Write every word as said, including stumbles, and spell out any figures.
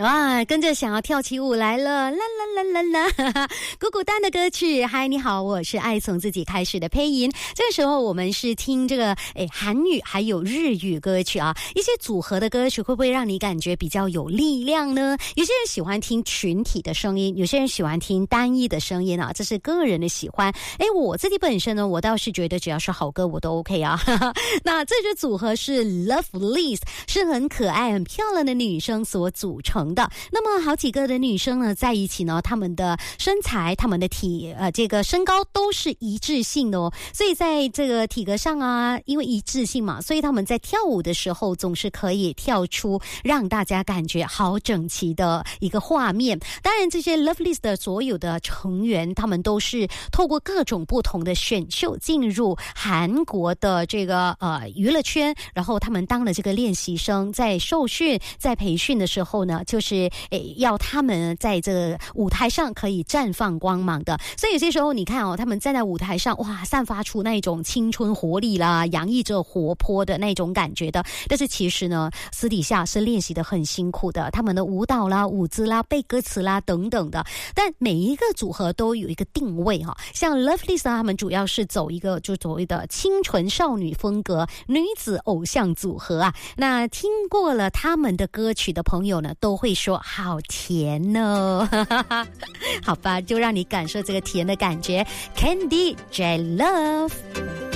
哇，跟着想要跳起舞来了，啦啦啦啦啦，鼓鼓蛋的歌曲。嗨，你好，我是爱从自己开始的配音。这个时候我们是听这个诶韩语还有日语歌曲啊，一些组合的歌曲会不会让你感觉比较有力量呢？有些人喜欢听群体的声音，有些人喜欢听单一的声音啊，这是个人的喜欢。诶，我自己本身呢，我倒是觉得只要是好歌我都 OK 啊。那这支组合是 Lovelyz， 是很可爱很漂亮的女生所组成的。那么好几个的女生呢在一起呢，她们的身材她们的体呃这个身高都是一致性的哦，所以在这个体格上啊，因为一致性嘛，所以她们在跳舞的时候总是可以跳出让大家感觉好整齐的一个画面。当然这些 Lovelyz 的所有的成员，他们都是透过各种不同的选秀进入韩国的这个呃娱乐圈，然后他们当了这个练习生，在受训在培训的时候呢，就是诶要他们在这个舞台上可以绽放光芒的。所以有些时候你看哦，他们站在舞台上，哇，散发出那种青春活力啦，洋溢着活泼的那种感觉的。但是其实呢，私底下是练习的很辛苦的，他们的舞蹈啦、舞姿啦、背歌词啦等等的。但每一个组合都有一个定位哈，像 Lovelyz 他们主要是走一个就所谓的清纯少女风格女子偶像组合啊。那听过了他们的歌曲的朋友呢，都会说好甜哦。好吧，就让你感受这个甜的感觉。Candy J Love。